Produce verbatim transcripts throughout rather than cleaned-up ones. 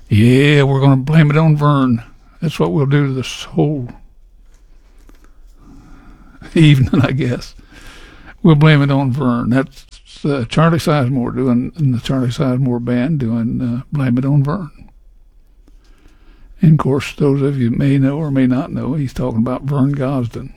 Yeah, we're going to blame it on Vern. That's what we'll do this whole evening, I guess. We'll blame it on Vern. That's uh, Charlie Sizemore doing, and the Charlie Sizemore Band doing uh, Blame It on Vern. And, of course, those of you may know or may not know, he's talking about Vern Gosdin.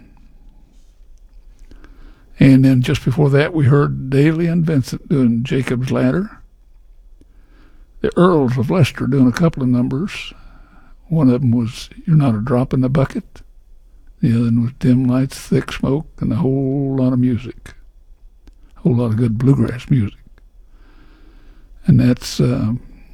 And then just before that, we heard Daly and Vincent doing Jacob's Ladder. The Earls of Leicester doing a couple of numbers. One of them was You're Not a Drop in the Bucket. The other one was Dim Lights, Thick Smoke, and a whole lot of music. A whole lot of good bluegrass music. And that's uh,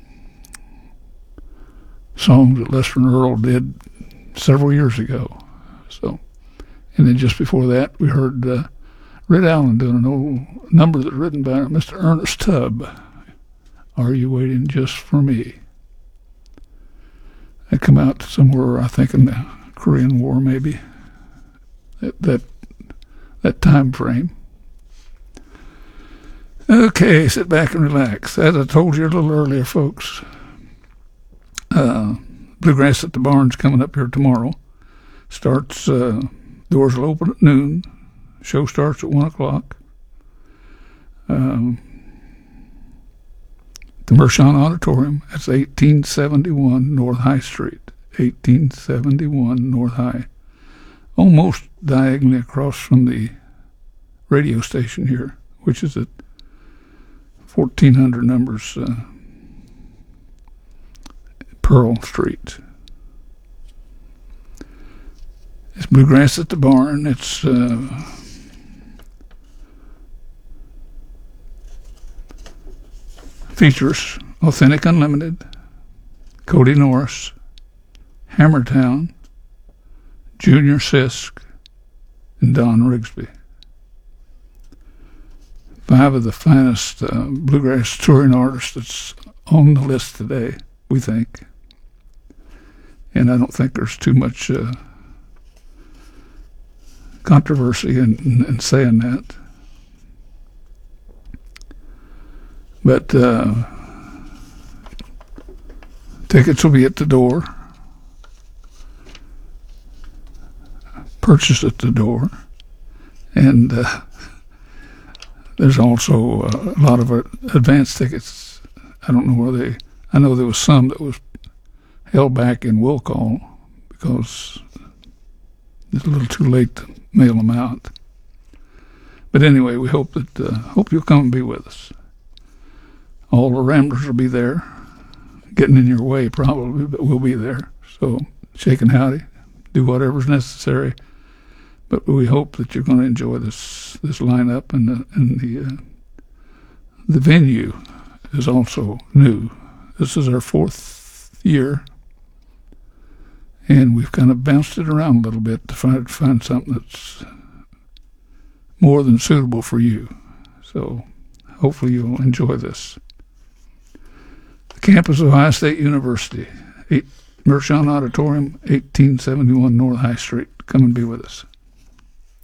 songs that Lester and Earl did several years ago. So, and then just before that, we heard uh, Red Allen doing an old number that's written by Mister Ernest Tubb. Are You Waiting Just for Me? That come out somewhere, I think, in the Korean War, maybe. That that, that time frame. Okay, sit back and relax. As I told you a little earlier, folks, uh, Bluegrass at the Barn's coming up here tomorrow. Starts, uh, doors will open at noon. Show starts at one o'clock. Um, the Mershon Auditorium, that's eighteen seventy-one North High Street. eighteen seventy-one North High. Almost diagonally across from the radio station here, which is at fourteen hundred numbers uh, Pearl Street. It's Bluegrass at the Barn. It's uh, features Authentic Unlimited, Cody Norris, Hammertown, Junior Sisk, and Don Rigsby. Five of the finest uh, bluegrass touring artists that's on the list today, we think. And I don't think there's too much uh, controversy in, in, in saying that. But uh, tickets will be at the door. Purchase at the door. And uh, there's also uh, a lot of uh, advance tickets. I don't know where they... I know there was some that was held back in will call because it's a little too late to mail them out. But anyway, we hope that uh, hope you'll come and be with us. All the Ramblers will be there, getting in your way probably, but we'll be there. So shake and howdy, do whatever's necessary. But we hope that you're going to enjoy this this lineup, and the and the uh, the venue is also new. This is our fourth year, and we've kind of bounced it around a little bit to find find something that's more than suitable for you. So hopefully you'll enjoy this. The campus of Ohio State University, eight, Mershon Auditorium, eighteen seventy-one North High Street. Come and be with us.